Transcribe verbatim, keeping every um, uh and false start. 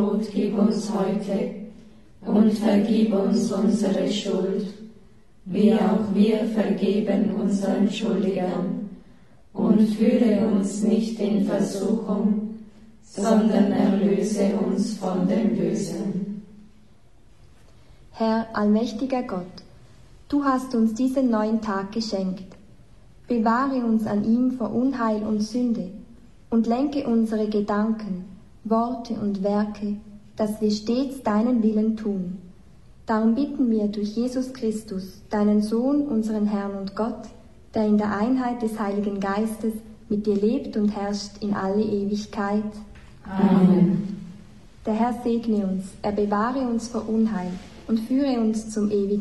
Brot gib uns heute und vergib uns unsere Schuld, wie auch wir vergeben unseren Schuldigern. Und führe uns nicht in Versuchung, sondern erlöse uns von dem Bösen. Herr, allmächtiger Gott, du hast uns diesen neuen Tag geschenkt. Bewahre uns an ihm vor Unheil und Sünde und lenke unsere Gedanken, Worte und Werke, dass wir stets deinen Willen tun. Darum bitten wir durch Jesus Christus, deinen Sohn, unseren Herrn und Gott, der in der Einheit des Heiligen Geistes mit dir lebt und herrscht in alle Ewigkeit. Amen. Der Herr segne uns, er bewahre uns vor Unheil und führe uns zum ewigen